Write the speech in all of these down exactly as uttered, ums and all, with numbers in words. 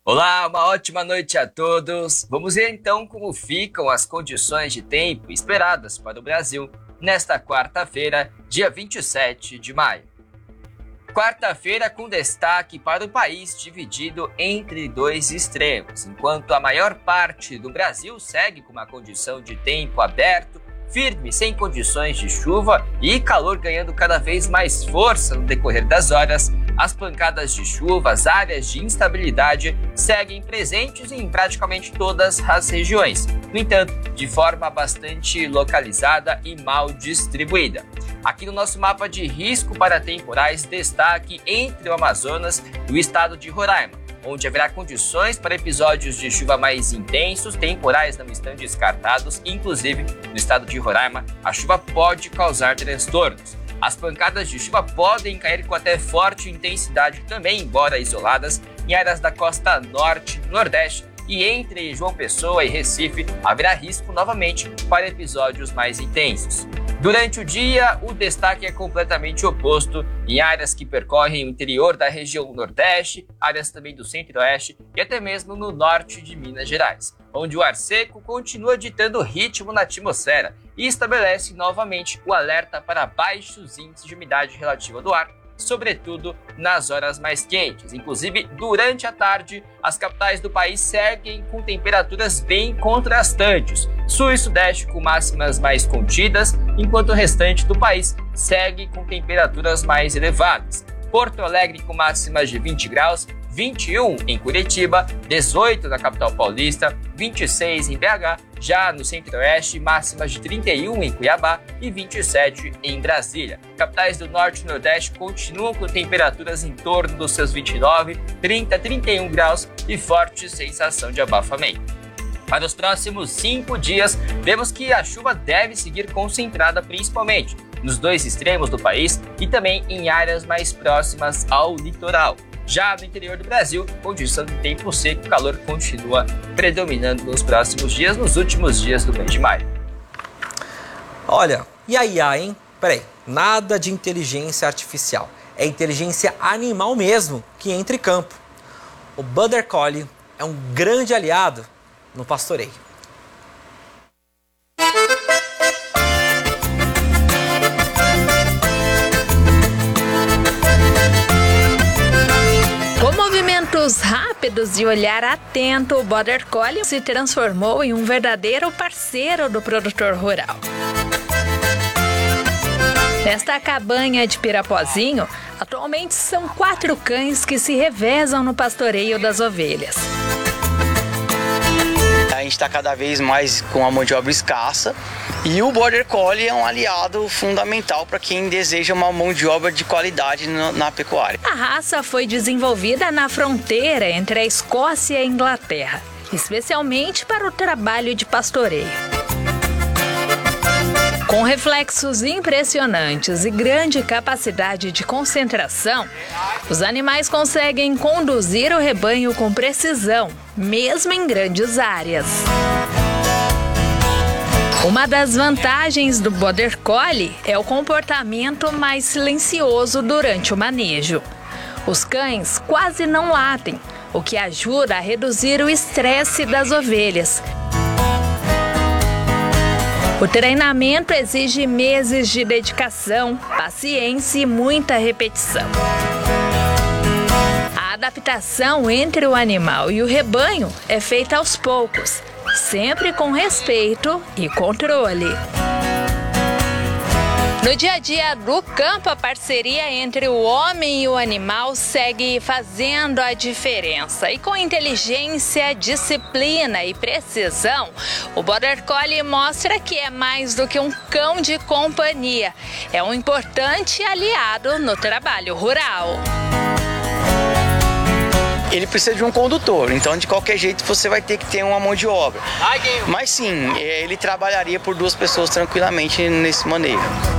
Olá, uma ótima noite a todos. Vamos ver então como ficam as condições de tempo esperadas para o Brasil nesta quarta-feira, dia vinte e sete de maio. Quarta-feira com destaque para o país dividido entre dois extremos, enquanto a maior parte do Brasil segue com uma condição de tempo aberto, firme, sem condições de chuva e calor ganhando cada vez mais força no decorrer das horas. As pancadas de chuva, as áreas de instabilidade seguem presentes em praticamente todas as regiões, no entanto, de forma bastante localizada e mal distribuída. Aqui no nosso mapa de risco para temporais, destaque entre o Amazonas e o estado de Roraima, onde haverá condições para episódios de chuva mais intensos, temporais não estão descartados, inclusive no estado de Roraima, a chuva pode causar transtornos. As pancadas de chuva podem cair com até forte intensidade também, embora isoladas, em áreas da costa norte, nordeste e entre João Pessoa e Recife haverá risco novamente para episódios mais intensos. Durante o dia, o destaque é completamente oposto em áreas que percorrem o interior da região nordeste, áreas também do centro-oeste e até mesmo no norte de Minas Gerais, onde o ar seco continua ditando ritmo na atmosfera e estabelece novamente o alerta para baixos índices de umidade relativa do ar, sobretudo nas horas mais quentes. Inclusive, durante a tarde, as capitais do país seguem com temperaturas bem contrastantes. Sul e Sudeste com máximas mais contidas, enquanto o restante do país segue com temperaturas mais elevadas. Porto Alegre com máximas de vinte graus, vinte e um em Curitiba, dezoito na capital paulista, vinte e seis em B H, já no centro-oeste, máximas de trinta e um em Cuiabá e vinte e sete em Brasília. Capitais do norte e nordeste continuam com temperaturas em torno dos seus vinte e nove, trinta, trinta e um graus e forte sensação de abafamento. Para os próximos cinco dias, vemos que a chuva deve seguir concentrada principalmente nos dois extremos do país e também em áreas mais próximas ao litoral. Já no interior do Brasil, condição de tempo seco, o calor continua predominando nos próximos dias, nos últimos dias do mês de maio. Olha, e a I A, hein? Peraí, nada de inteligência artificial. É inteligência animal mesmo que entra em campo. O Border Collie é um grande aliado no pastoreio. Rápidos e olhar atento, o Border Collie se transformou em um verdadeiro parceiro do produtor rural. Nesta cabanha de Pirapozinho, atualmente são quatro cães que se revezam no pastoreio das ovelhas. A gente está cada vez mais com a mão de obra escassa e o Border Collie é um aliado fundamental para quem deseja uma mão de obra de qualidade na, na pecuária. A raça foi desenvolvida na fronteira entre a Escócia e a Inglaterra, especialmente para o trabalho de pastoreio. Com reflexos impressionantes e grande capacidade de concentração, os animais conseguem conduzir o rebanho com precisão, mesmo em grandes áreas. Uma das vantagens do Border Collie é o comportamento mais silencioso durante o manejo. Os cães quase não latem, o que ajuda a reduzir o estresse das ovelhas. O treinamento exige meses de dedicação, paciência e muita repetição. A adaptação entre o animal e o rebanho é feita aos poucos, sempre com respeito e controle. No dia a dia do campo, a parceria entre o homem e o animal segue fazendo a diferença. E com inteligência, disciplina e precisão, o Border Collie mostra que é mais do que um cão de companhia. É um importante aliado no trabalho rural. Ele precisa de um condutor, então de qualquer jeito você vai ter que ter uma mão de obra. Mas sim, ele trabalharia por duas pessoas tranquilamente nesse manejo.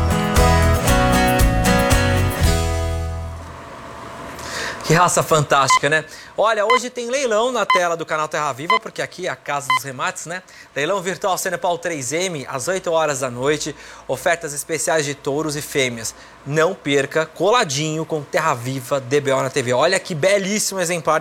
Que raça fantástica, né? Olha, hoje tem leilão na tela do canal Terra Viva, porque aqui é a casa dos remates, né? Leilão virtual Senepal três M, às oito horas da noite. Ofertas especiais de touros e fêmeas. Não perca, coladinho com Terra Viva D B O na T V. Olha que belíssimo exemplar.